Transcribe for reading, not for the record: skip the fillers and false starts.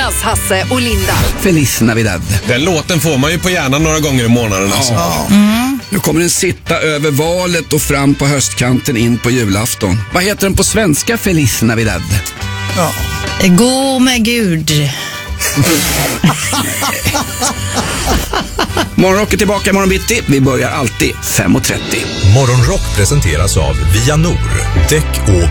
Jonas, Hasse och Linda. Feliz Navidad. Den låten får man ju på hjärnan några gånger i månaden alltså. Nu kommer den sitta över valet och fram på höstkanten in på julafton. Vad heter den på svenska, Feliz Navidad? Gå med Gud. Morgonrock är tillbaka imorgon bitti. Vi börjar alltid 5:30. Morgonrock presenteras av Via Nor, däck och